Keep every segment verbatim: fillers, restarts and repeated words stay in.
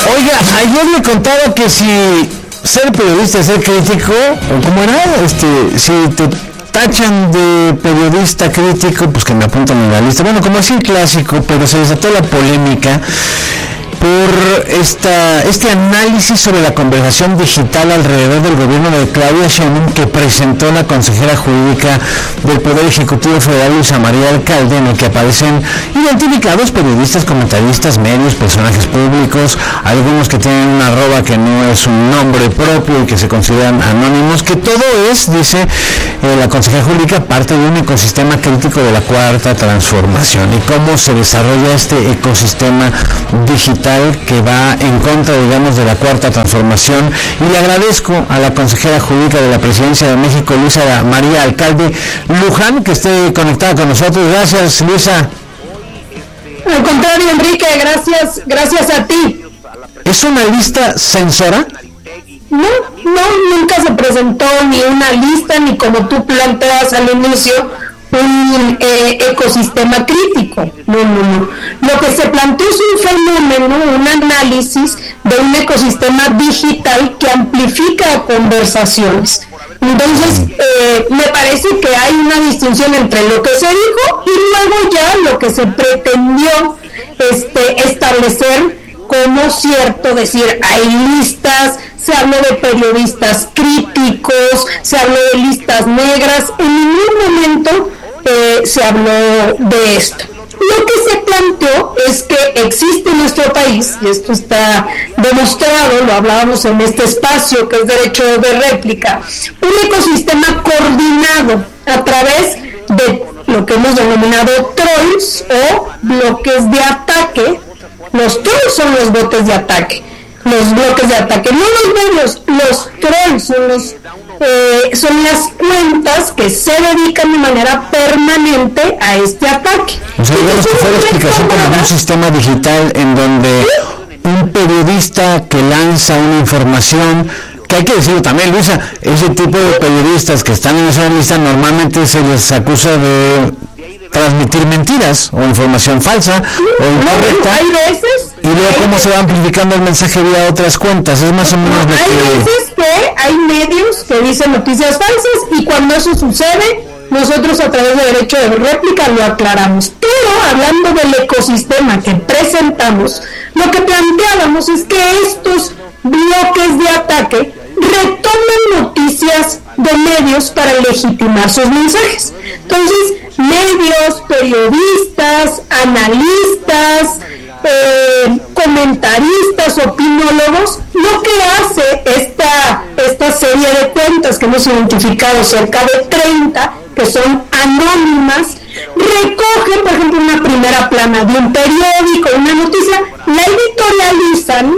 Oiga, ayer le contaba que si ser periodista es ser crítico, o cómo era, este, si te tachan de periodista crítico, pues que me apuntan en la lista. Bueno, como así clásico, pero se desató la polémica por esta, este análisis sobre la conversación digital alrededor del gobierno de Claudia Sheinbaum que presentó la consejera jurídica del Poder Ejecutivo Federal, Luisa María Alcalde, en el que aparecen identificados periodistas, comentaristas, medios, personajes públicos, algunos que tienen una arroba que no es un nombre propio y que se consideran anónimos, que todo es, dice eh, la consejera jurídica, parte de un ecosistema crítico de la Cuarta Transformación y cómo se desarrolla este ecosistema digital que va en contra, digamos, de la Cuarta Transformación. Y le agradezco a la consejera jurídica de la Presidencia de México, Luisa María Alcalde Luján, que esté conectada con nosotros. Gracias, Luisa. Al contrario, Enrique, gracias, gracias a ti. ¿Es una lista censora? No, no, nunca se presentó ni una lista, ni como tú planteas al inicio, un eh, ecosistema crítico. No, no, no. Lo que se planteó es un fenómeno, un análisis de un ecosistema digital que amplifica conversaciones. Entonces, eh, me parece que hay una distinción entre lo que se dijo y luego ya lo que se pretendió este, establecer como cierto, decir, hay listas, se habló de periodistas críticos, se habló de listas negras, en ningún momento eh, se habló de esto. Lo que se planteó es que existe en nuestro país, y esto está demostrado, lo hablábamos en este espacio que es derecho de réplica, un ecosistema coordinado a través de lo que hemos denominado trolls o bloques de ataque. Los trolls son los botes de ataque, los bloques de ataque, no los medios, los trolls son los eh, son las cuentas que se dedican de manera permanente a este ataque. O sea, digamos que fue la explicación como de un sistema digital en donde un periodista que lanza una información, que hay que decirlo también, Luisa, ese tipo de periodistas que están en esa lista normalmente se les acusa de transmitir mentiras o información falsa o incorrecta. Hay veces, y luego cómo se va amplificando el mensaje vía otras cuentas, es más o menos lo que... Hay veces que hay medios que dicen noticias falsas y cuando eso sucede, nosotros a través de derecho de réplica lo aclaramos. Pero hablando del ecosistema que presentamos, lo que planteábamos es que estos bloques de ataque retoman noticias de medios para legitimar sus mensajes. Entonces, medios, periodistas, analistas, eh, comentaristas, opinólogos, lo que hace esta, esta serie de cuentas que hemos identificado, cerca de treinta, que son anónimas, recogen, por ejemplo, una primera plana de un periódico, una noticia, la editorializan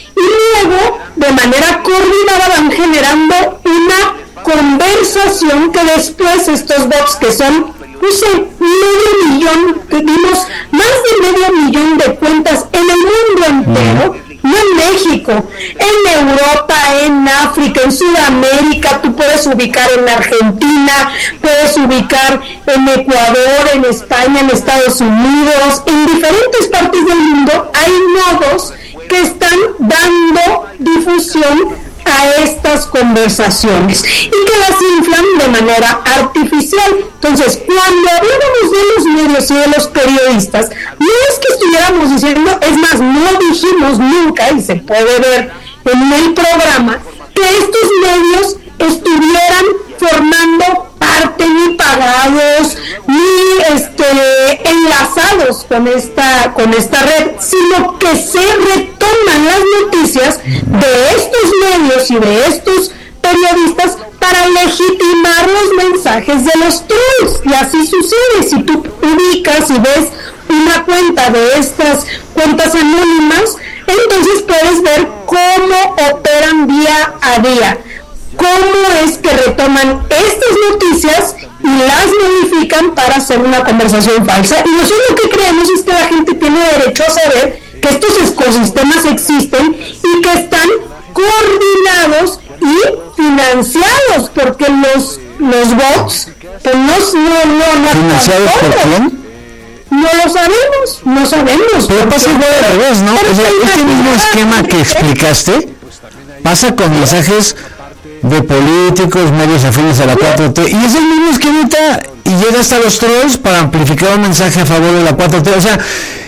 y luego, de manera coordinada, van generando una conversación que después estos bots, que son, no sé, medio millón, vimos más de medio millón de cuentas en el mundo entero, no en México, en Europa, en África, en Sudamérica, tú puedes ubicar en Argentina, puedes ubicar en Ecuador, en España, en Estados Unidos, en diferentes partes del mundo hay nodos que están dando difusión a estas conversaciones y que las inflan de manera artificial. Entonces, cuando hablamos de los medios y de los periodistas, no es que estuviéramos diciendo, es más, no dijimos nunca, y se puede ver en el programa, que estos medios estuvieran formando parte ni pagados ni este enlazados con esta con esta red, sino que se retoman las noticias de estos medios y de estos periodistas para legitimar los mensajes de los trolls. Y así sucede. Si tú ubicas y ves una cuenta de estas cuentas anónimas, entonces puedes ver cómo operan día a día, cómo es que retoman estas noticias y las modifican para hacer una conversación falsa. Y nosotros lo que creemos es que la gente tiene derecho a saber que estos ecosistemas existen y que están coordinados y financiados, porque los los bots pues no no no, no ¿financiados por quién? No lo sabemos, no sabemos. Pero pasa igual al revés, ¿no? O sea, este mismo esquema que explicaste pasa con mensajes de políticos, medios afines a la cuatro T, y es el mismo esquemita, y llega hasta los trolls para amplificar un mensaje a favor de la cuatro T. O sea,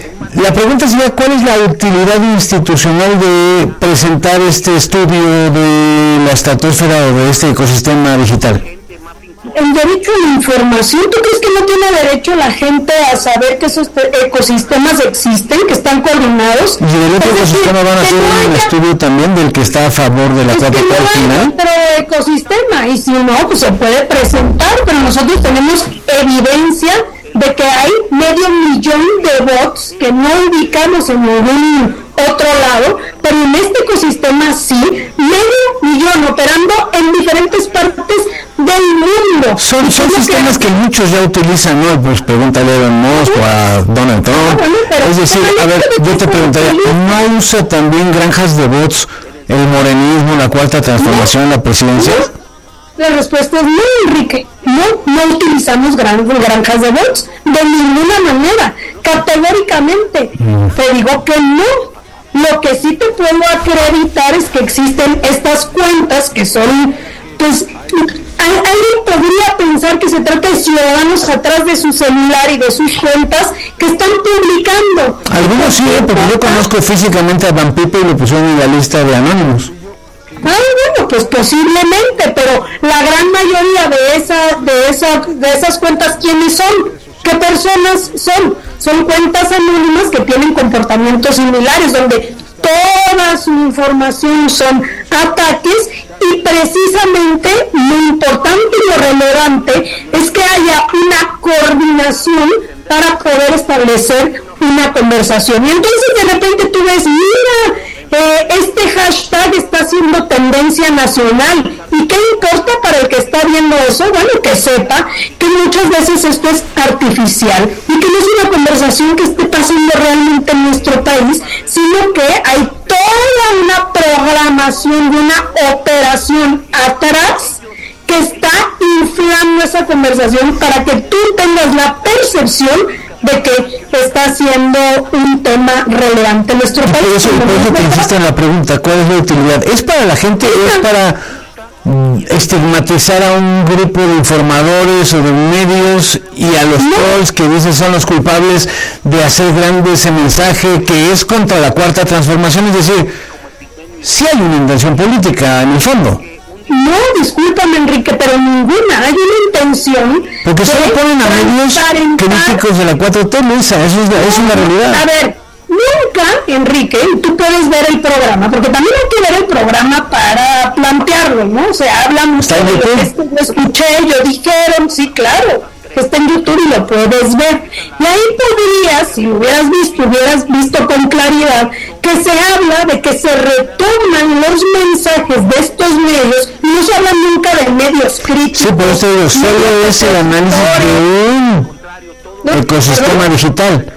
la pregunta sería, ¿cuál es la utilidad institucional de presentar este estudio de la estratosfera o de este ecosistema digital? El derecho a la información. ¿Tú crees que no tiene derecho la gente a saber que esos ecosistemas existen, que están coordinados? ¿Y el otro ecosistema van a hacer no un haya... estudio también del que está a favor de la cuatro T al final? Pero ecosistema, y si no, pues se puede presentar, pero nosotros tenemos evidencia de que hay medio millón de bots que no ubicamos en ningún otro lado, pero en este ecosistema sí, medio millón operando en diferentes partes del mundo. Son, son sistemas que... que muchos ya utilizan, ¿no? Pues pregúntale a Elon Musk o a Donald Trump. Ah, bueno, pero, es decir, a ver, yo te preguntaría, ¿no usa también granjas de bots el morenismo, la cuarta transformación, ¿no? La presidencia? ¿No? La respuesta es no, Enrique. No, no utilizamos gran, granjas de bots de ninguna manera, categóricamente. Mm. Te digo que no. Lo que sí te puedo acreditar es que existen estas cuentas que son, pues, alguien podría pensar que se trata de ciudadanos atrás de su celular y de sus cuentas que están publicando. Algunos sí, porque yo conozco físicamente a Van Pipe y lo pusieron en la lista de anónimos. Ah, bueno, pues posiblemente, pero la gran mayoría de esa, de esa, de esas cuentas, ¿quiénes son? ¿Qué personas son? Son cuentas anónimas que tienen comportamientos similares, donde toda su información son ataques, y precisamente lo importante y lo relevante es que haya una coordinación para poder establecer una conversación. Y entonces de repente tú ves, mira, eh, este hashtag está haciendo tendencia nacional. ¿Y qué importa para el que está viendo eso? Bueno, que sepa que muchas veces esto es artificial y que no es una conversación que esté pasando realmente en nuestro país, sino que hay toda una programación de una operación atrás que está inflando esa conversación para que tú tengas la percepción de que está siendo un tema relevante en nuestro país. Por eso, por eso te insisto en la pregunta, ¿cuál es la utilidad? ¿Es para la gente o es para estigmatizar a un grupo de informadores o de medios y a los no. trolls que dicen son los culpables de hacer grande ese mensaje que es contra la cuarta transformación? Es decir, sí hay una intención política en el fondo. No, discúlpame, Enrique, pero ninguna. Hay una intención. Porque solo ponen a medios críticos de la cuatro T, Luisa, eso es, no, es una realidad. A ver, nunca, Enrique, tú puedes ver el programa, porque también hay que ver el programa para plantearlo, ¿no? O sea, habla mucho de lo que esto, lo escuché, yo dijeron, sí, claro, que está en YouTube y lo puedes ver. Y ahí podrías, si lo hubieras visto, hubieras visto con claridad que se habla de que se retoman los mensajes de estos medios, y no se habla nunca de medios críticos. Sí, por eso digo, solo es el análisis de un no, ecosistema perdón. digital.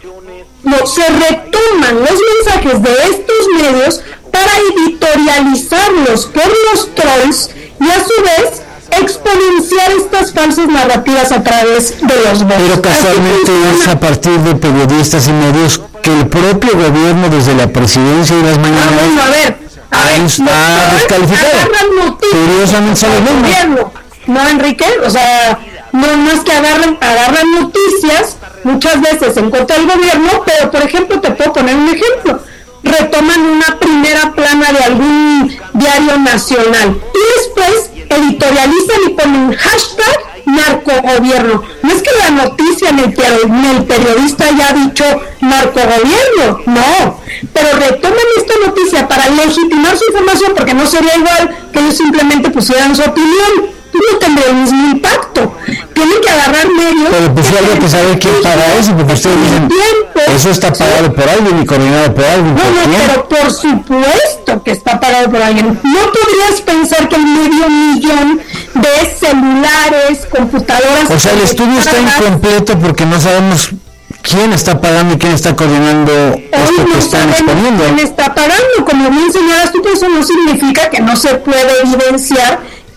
No, se retoman los mensajes de estos medios para editorializarlos por los trolls y a su vez exponenciar estas falsas narrativas a través de los bots. Pero casualmente es a partir de periodistas y medios que el propio gobierno desde la presidencia y las mañanas ah, bueno, a ver, a ver, ha descalificado. Curiosamente son los mismos. No, Enrique, o sea, no, no es que agarren, agarran noticias muchas veces en contra del gobierno, pero por ejemplo te puedo poner un ejemplo. Retoman una primera plana de algún diario nacional y después editorializan y ponen hashtag narcogobierno. No es que la noticia ni el, ni el periodista haya dicho narcogobierno, no, pero retoman esta noticia para legitimar su información, porque no sería igual que ellos simplemente pusieran su opinión, no tendría el mismo impacto. Tienen que agarrar medios. Pero pues sí habría que saber quién paga eso, porque ustedes dicen, eso está pagado por alguien y coordinado por alguien. No, no, pero por supuesto que está pagado por alguien. No podrías pensar que el medio millón de celulares, computadoras... O sea, el estudio está incompleto porque no sabemos quién está pagando y quién está coordinando esto que están exponiendo. Quién está pagando, como bien señalas tú, eso no significa que no se puede evidenciar que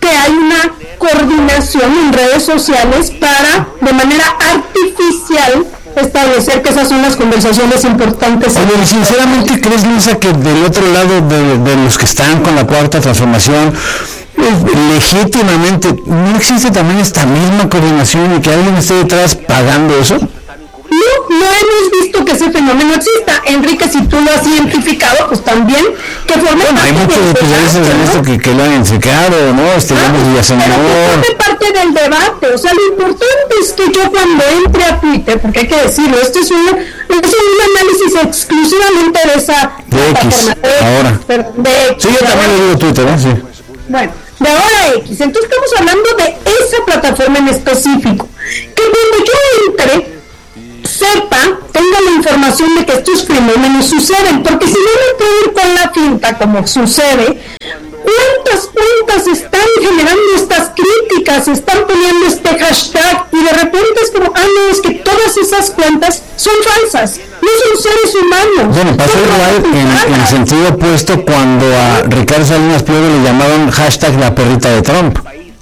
hay una coordinación en redes sociales para, de manera artificial, establecer que esas son las conversaciones importantes. Oye, sinceramente, ¿crees, Luisa, que del otro lado de, de los que están con la cuarta transformación, pues, legítimamente no existe también esta misma coordinación y que alguien esté detrás pagando eso? No, no hemos visto que ese fenómeno exista. Enrique, si tú lo has identificado, pues también que forma bueno, hay muchos especialistas en esto que, que lo han identificado, ¿no? Este, ah, digamos, Villaseñor. Pero que parte del debate. O sea, lo importante es que yo cuando entre a Twitter, porque hay que decirlo, este es un, es un análisis exclusivamente de esa de X, de, ahora. Pero de X, sí, yo también le digo Twitter, ¿eh? Sí. Bueno, de ahora X. Entonces estamos hablando de esa plataforma en específico. Que cuando yo entre, sepa, tenga la información de que estos fenómenos suceden, porque si no me puedo ir con la finta como sucede, ¿cuántas cuentas están generando estas críticas, están poniendo este hashtag y de repente es como, ah no, es que todas esas cuentas son falsas, no son seres humanos? Bueno, pasó igual en, en sentido opuesto cuando a Ricardo Salinas Pliego le llamaron hashtag la perrita de Trump.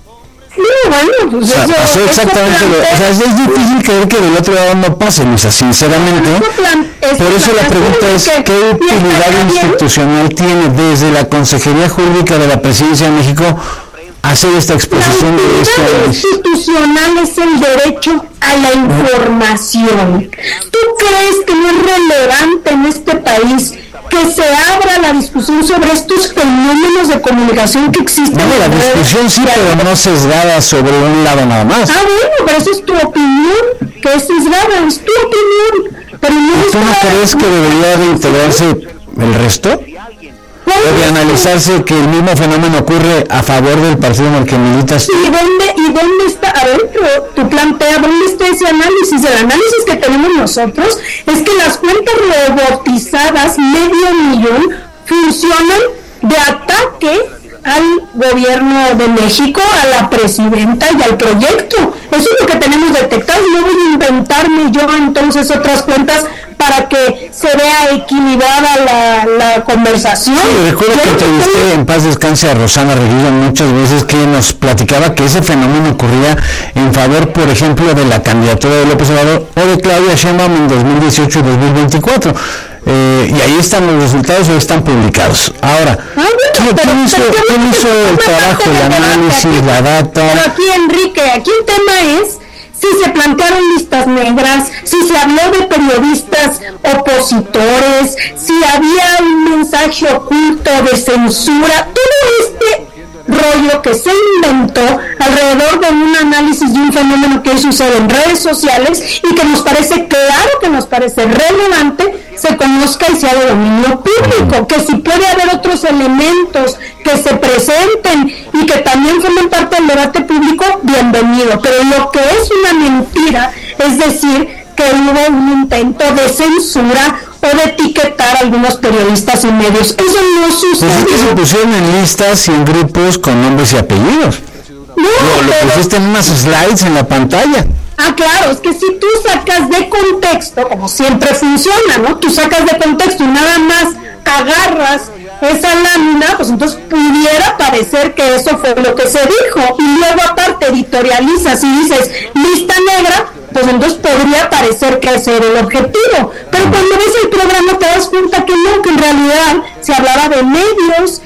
No, bueno, pues o sea, eso, pasó exactamente lo, o sea, es difícil creer que del otro lado no pase, Luisa, sinceramente. Plan, por eso la pregunta es, ¿qué utilidad institucional tiene desde la Consejería Jurídica de la Presidencia de México hacer esta exposición de esto? La institucional es el derecho a la información. ¿Tú crees que no es relevante en este país que se abra la discusión sobre estos fenómenos de comunicación que existen? No, la discusión sí, pero no sesgada sobre un lado nada más. Ah, bueno, pero eso es tu opinión, que es sesgada, es tu opinión. Pero no ¿Y tú no crees que debería de integrarse el resto? ¿O de analizarse que el mismo fenómeno ocurre a favor del partido en el que militas? ¿Y dónde, y dónde está? A ver, tú, tú plantea, ¿dónde está ese análisis? El análisis que tenemos nosotros es que las cuentas robotizadas, medio millón, funcionan de ataque al gobierno de México, a la presidenta y al proyecto. Eso es lo que tenemos detectado. No voy a inventarme yo entonces otras cuentas para que se vea equilibrada la, la conversación. Sí, recuerdo que entrevisté en paz descanse a Rosana Reguillo muchas veces, que nos platicaba que ese fenómeno ocurría en favor, por ejemplo, de la candidatura de López Obrador o de Claudia Sheinbaum en dos mil dieciocho y dos mil veinticuatro. Eh, y ahí están los resultados, hoy están publicados. Ahora, ah, bueno, ¿quién, pero, ¿quién hizo, pero, ¿quién hizo el trabajo, el análisis, aquí, la data? Pero aquí, Enrique, aquí el tema es si se plantearon listas negras, si se habló de periodistas opositores, si había un mensaje oculto de censura, todo este rollo que se inventó alrededor de un análisis de un fenómeno que hoy sucede en redes sociales y que nos parece claro, que nos parece relevante, se conozca y sea de dominio público, que si puede haber otros elementos que se presenten y que también formen parte del debate público, bienvenido, pero lo que es una mentira es decir que hubo un intento de censura o de etiquetar a algunos periodistas y medios. Eso no sucede. Pues es que se pusieron en listas y en grupos con nombres y apellidos. No, lo, lo pero... pusiste en unas slides en la pantalla. Ah, claro, es que si tú sacas de contexto, como siempre funciona, ¿no? Tú sacas de contexto y nada más agarras esa lámina, pues entonces pudiera parecer que eso fue lo que se dijo. Y luego aparte editorializas y dices lista negra, pues entonces podría parecer que ese era el objetivo. Pero cuando ves el programa te das cuenta que no, que en realidad se hablaba de medios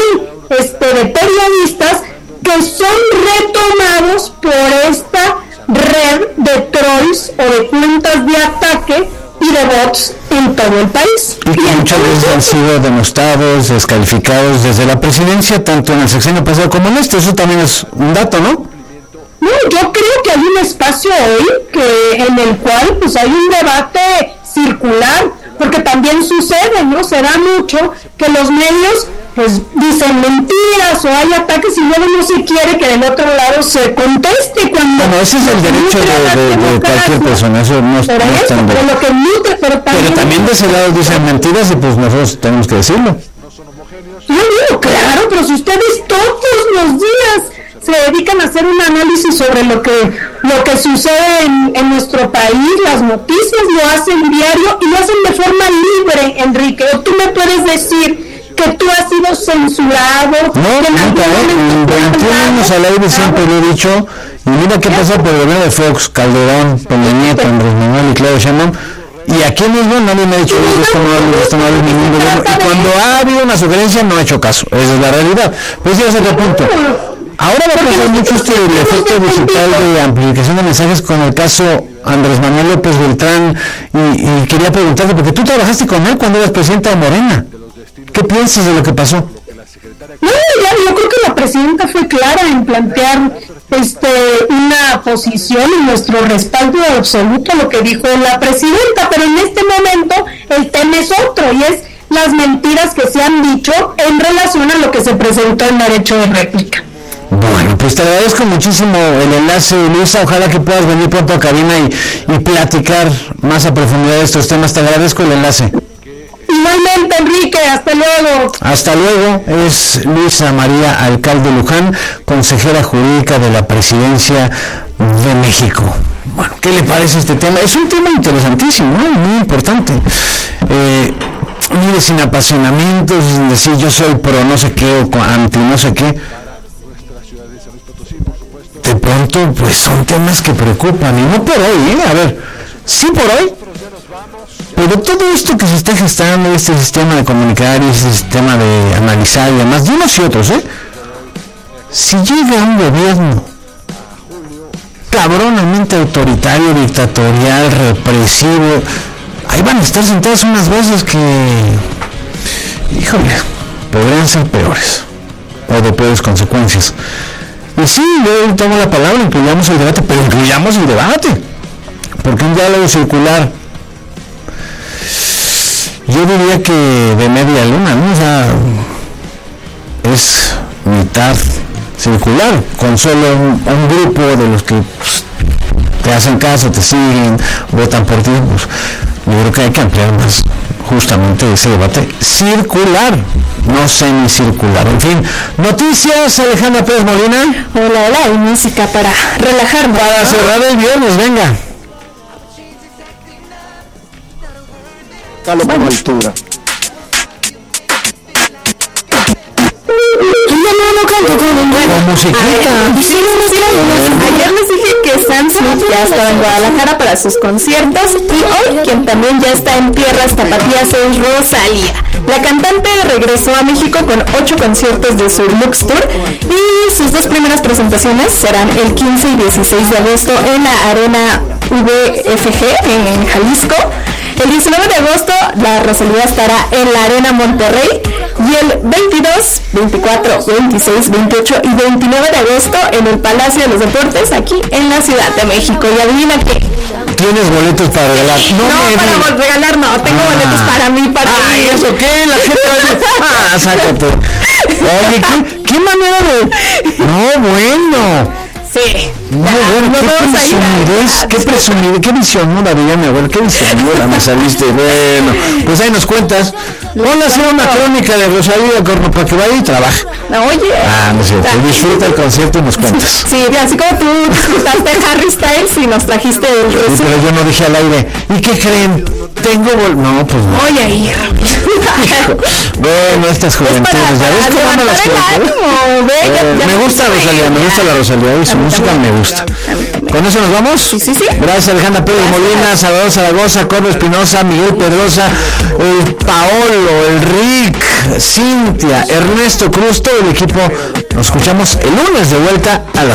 y este, de periodistas que son retomados por esta red de trolls o de cuentas de ataque y de bots en todo el país. Y que muchas veces han sido denostados, descalificados desde la presidencia, tanto en el sexenio pasado como en este. Eso también es un dato, ¿no? No, yo creo que hay un espacio hoy que en el cual pues hay un debate circular, porque también sucede, ¿no? Se da mucho que los medios pues dicen mentiras o hay ataques y luego no se quiere que del otro lado se conteste cuando... Bueno, ese es el derecho de, de, de cualquier persona, eso no, pero no eso, está en pero, lo que mute, pero, también, pero también de ese lado dicen mentiras y pues nosotros tenemos que decirlo. Yo digo, claro, pero si ustedes todos los días se dedican a hacer un análisis sobre lo que lo que sucede en, en nuestro país, las noticias lo hacen diario y lo hacen de forma libre, Enrique, o tú me puedes decir que que tú has sido censurado. No, nunca, ¿eh? En veintiún años al aire siempre lo he dicho, y mira qué pasa por el gobierno de Fox, Calderón, Peña Nieto, Andrés Manuel y Claudia Sheinbaum, y aquí mismo nadie me ha dicho esto no, esto no es ningún gobierno, y cuando ha habido una sugerencia no he hecho caso, esa es la realidad. Pues ya es otro punto. Ahora va a pasar mucho este el efecto digital de amplificación de mensajes con el caso Andrés Manuel López Beltrán, y, y quería preguntarte, porque tú trabajaste con él cuando eras presidenta de Morena, ¿qué piensas de lo que pasó? No, yo, yo creo que la presidenta fue clara en plantear este una posición y nuestro respaldo absoluto a lo que dijo la presidenta, pero en este momento el tema es otro, y es las mentiras que se han dicho en relación a lo que se presentó en derecho de réplica. Bueno, pues te agradezco muchísimo el enlace, Luisa. Ojalá que puedas venir pronto a cabina y, y platicar más a profundidad de estos temas. Te agradezco el enlace. Igualmente, Enrique, hasta luego. Hasta luego. Es Luisa María Alcalde Luján, consejera jurídica de la Presidencia de México. Bueno, ¿qué le parece este tema? Es un tema interesantísimo, ¿no? Muy importante. Eh, mire, sin apasionamientos, sin decir yo soy pro no sé qué o anti no sé qué. De pronto, pues son temas que preocupan, y no por hoy, ¿eh? A ver, sí por hoy, pero todo esto que se está gestando, este sistema de comunicar y este sistema de analizar y demás, de unos y otros, ¿eh? Si llega un gobierno cabronamente autoritario, dictatorial, represivo, ahí van a estar sentadas unas voces que, híjole, podrían ser peores, o de peores consecuencias. Y sí, yo tomo la palabra, incluyamos el debate, pero incluyamos el debate, porque un diálogo circular, yo diría que de media luna, ¿no? O sea, es mitad circular, con solo un, un grupo de los que pues, te hacen caso, te siguen, votan por ti, pues yo creo que hay que ampliar más justamente ese debate circular, no semicircular. En fin, noticias, Alejandra Pérez Molina. Hola, hola, y música para relajarme. Para ¿no? cerrar el viernes, venga. Calo con altura. Con musiquita. Ayer les dije que Sam Smith ya estaba en Guadalajara para sus conciertos, y hoy quien también ya está en tierras tapatías es Rosalía. La cantante regresó a México con ocho conciertos de su Lux Tour, y sus dos primeras presentaciones serán el quince y dieciséis de agosto en la Arena V F G en Jalisco. El diecinueve de agosto la Rosalía estará en la Arena Monterrey, y el veintidós, veinticuatro, veintiséis, veintiocho y veintinueve de agosto en el Palacio de los Deportes, aquí en la Ciudad de México. Y adivina qué. ¿Tienes boletos para regalar? No, no para digas. regalar no, tengo ah. boletos para mí, para Ay, mí. ¿eso qué? La gente va a decir, ah, sácate. Oye, ¿qué, qué manera de...? No, bueno. Sí. No, bueno, qué presumidez, qué presumidez, qué visionura, diría mi abuelo, qué visionura me saliste. Bueno, pues ahí nos cuentas. Ponle a hacer una crónica de Rosalía Corno para que vaya y trabaje. No, oye. Ah, no sé, pues disfruta el concierto y nos cuentas. Sí, así como tú disfrutaste Harry Styles y nos trajiste el resumen. Sí, pero yo no dije al aire. ¿Y qué creen? Tengo bol... No, pues no. Oye, hija. Bueno, estas juventudes, ¿ya ves cómo me las cuento? Me gusta Rosalía, me gusta la Rosalía y su música me gusta. ¿Con eso nos vamos? Sí, sí, sí. Gracias, Alejandra Pérez Molina, Salvador Zaragoza, Corno Espinosa, Miguel Pedrosa, el Paolo, el Rick, Cintia, Ernesto Cruz, todo el equipo. Nos escuchamos el lunes de vuelta a las